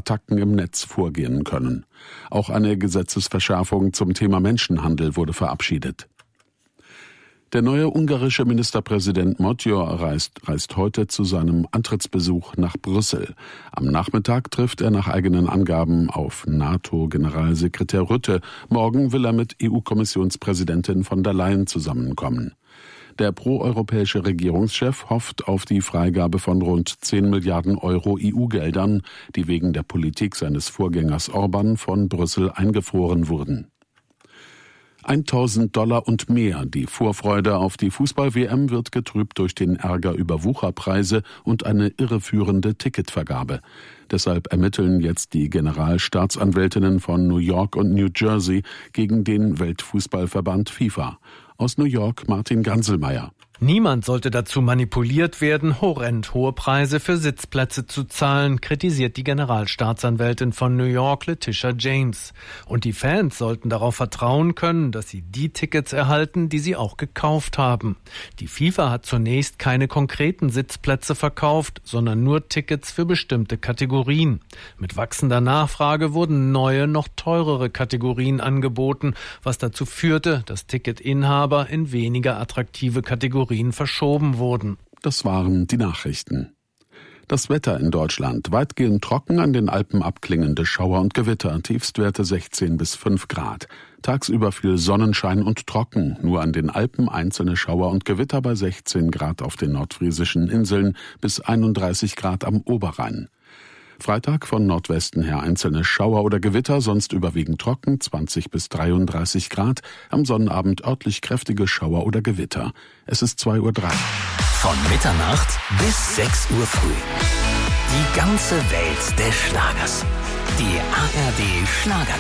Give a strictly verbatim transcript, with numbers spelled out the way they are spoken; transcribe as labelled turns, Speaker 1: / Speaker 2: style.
Speaker 1: Attacken im Netz vorgehen können. Auch eine Gesetzesverschärfung zum Thema Menschenhandel wurde verabschiedet. Der neue ungarische Ministerpräsident Magyar reist, reist heute zu seinem Antrittsbesuch nach Brüssel. Am Nachmittag trifft er nach eigenen Angaben auf NATO-Generalsekretär Rutte. Morgen will er mit E U-Kommissionspräsidentin von der Leyen zusammenkommen. Der proeuropäische Regierungschef hofft auf die Freigabe von rund zehn Milliarden Euro E U-Geldern, die wegen der Politik seines Vorgängers Orban von Brüssel eingefroren wurden. tausend Dollar und mehr. Die Vorfreude auf die Fußball-W M wird getrübt durch den Ärger über Wucherpreise und eine irreführende Ticketvergabe. Deshalb ermitteln jetzt die Generalstaatsanwältinnen von New York und New Jersey gegen den Weltfußballverband FIFA. Aus New York Martin Ganselmeier.
Speaker 2: Niemand sollte dazu manipuliert werden, horrend hohe Preise für Sitzplätze zu zahlen, kritisiert die Generalstaatsanwältin von New York, Letitia James. Und die Fans sollten darauf vertrauen können, dass sie die Tickets erhalten, die sie auch gekauft haben. Die FIFA hat zunächst keine konkreten Sitzplätze verkauft, sondern nur Tickets für bestimmte Kategorien. Mit wachsender Nachfrage wurden neue, noch teurere Kategorien angeboten, was dazu führte, dass Ticketinhaber in weniger attraktive Kategorien verschoben wurden.
Speaker 1: Das waren die Nachrichten. Das Wetter in Deutschland: weitgehend trocken, an den Alpen abklingende Schauer und Gewitter, Tiefstwerte sechzehn bis fünf Grad. Tagsüber viel Sonnenschein und trocken, nur an den Alpen einzelne Schauer und Gewitter bei sechzehn Grad auf den nordfriesischen Inseln bis einunddreißig Grad am Oberrhein. Freitag von Nordwesten her einzelne Schauer oder Gewitter, sonst überwiegend trocken, zwanzig bis dreiunddreißig Grad. Am Sonnabend örtlich kräftige Schauer oder Gewitter. Es ist zwei Uhr drei.
Speaker 3: Von Mitternacht bis sechs Uhr früh. Die ganze Welt des Schlagers. Die A R D Schlager